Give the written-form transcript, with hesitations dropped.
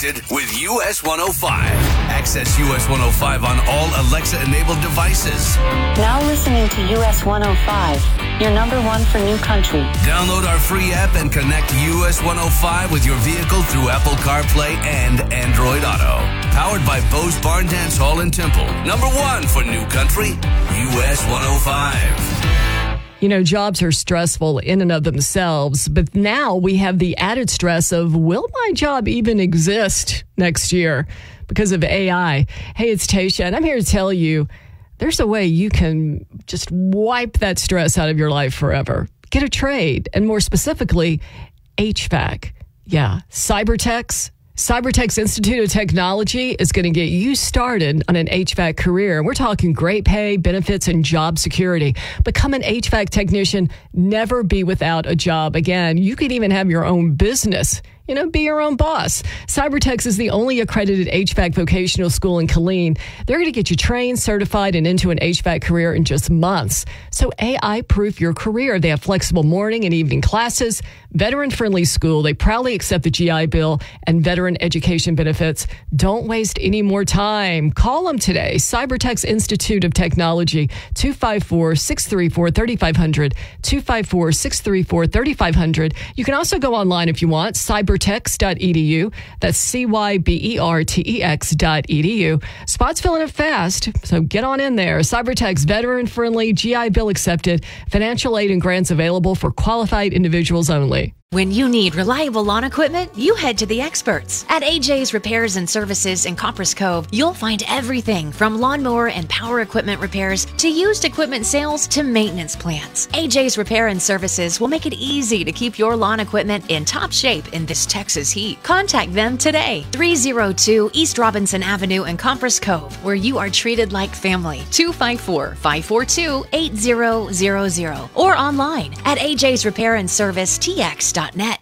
connected with US 105. Access US 105 on all Alexa-enabled devices. Now listening to US 105, your number one for new country. Download our free app and connect US 105 with your vehicle through Apple CarPlay and Android Auto. Powered by Bose Barn Dance Hall in Temple. Number one for new country, US 105. You know, jobs are stressful in and of themselves, but now we have the added stress of, will my job even exist next year because of AI? Hey, it's Tasha, and I'm here to tell you there's a way you can just wipe that stress out of your life forever. Get a trade, and more specifically, HVAC. Yeah, Cybertech's Institute of Technology is going to get you started on an HVAC career. We're talking great pay, benefits, and job security. Become an HVAC technician. Never be without a job again. You could even have your own business. You know, be your own boss. Cybertech is the only accredited HVAC vocational school in Killeen. They're going to get you trained, certified, and into an HVAC career in just months. So AI-proof your career. They have flexible morning and evening classes, veteran-friendly school. They proudly accept the GI Bill and veteran education benefits. Don't waste any more time. Call them today. Cybertech's Institute of Technology, 254-634-3500, 254-634-3500. You can also go online if you want, cybertex.edu. That's cybertex.edu. Spots filling up fast, so get on in there. Cybertech's veteran-friendly, GI Bill accepted, financial aid and grants available for qualified individuals only. When you need reliable lawn equipment, you head to the experts. At AJ's Repairs and Services in Copperas Cove, you'll find everything from lawnmower and power equipment repairs to used equipment sales to maintenance plans. AJ's Repair and Services will make it easy to keep your lawn equipment in top shape in this Texas heat. Contact them today, 302 East Robinson Avenue in Copperas Cove, where you are treated like family, 254-542-8000, or online at AJ's Repair and Service TX.net.